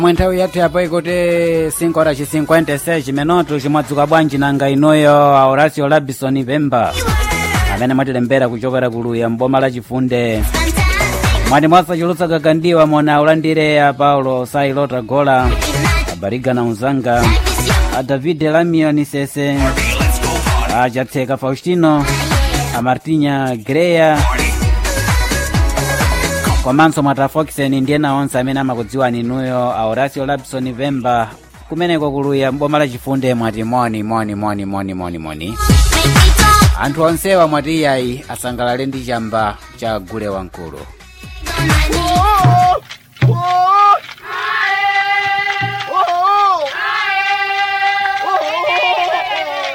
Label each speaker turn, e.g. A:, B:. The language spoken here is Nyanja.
A: Mwenthawi yathu yapo ikuti 5 horas e 56 minutos mwadzuka bwanji nanga inoyo Horacio Labison Vemba amene mwatilembera kuchokera kuluya mboma la Chifunde. Mwati mwasachulutsa kagandiwa mona ulandire a Paulo Sailota Gola, a Barigana Unzanga, a David Lamion Sese, a Jatseka Faustino, a Martinha Greya, komanso mwata Foxen ndiena onse amene amakudziwa ninuyo a Horacio Labison Vemba kumeneko kuluya mboma la Chifunde. Mwati moni anthu onsewa mwati iyayi asangalale ndi chamba cha gule wankulu.